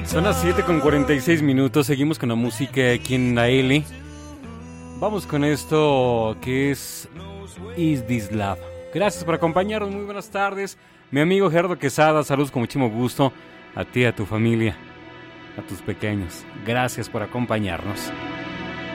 Son las 7:46. Seguimos con la música aquí en la L. Vamos con esto que es Is This Love. Gracias por acompañarnos, muy buenas tardes. Mi amigo Gerardo Quesada, saludos con muchísimo gusto a ti, a tu familia, a tus pequeños. Gracias por acompañarnos.